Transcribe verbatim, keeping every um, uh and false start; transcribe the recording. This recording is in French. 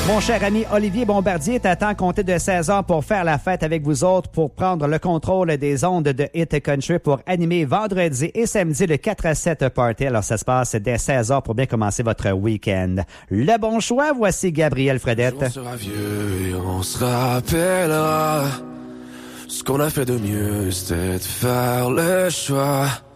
Mon cher ami Olivier Bombardier t'attend à compter de seize heures pour faire la fête avec vous autres, pour prendre le contrôle des ondes de Hit Country, pour animer vendredi et samedi le quatre à sept party. Alors, ça se passe dès seize heures pour bien commencer votre week-end. Le bon choix, voici Gabriel Fredette. On sera vieux et on se rappellera. Ce qu'on a fait de mieux, c'était de faire le choix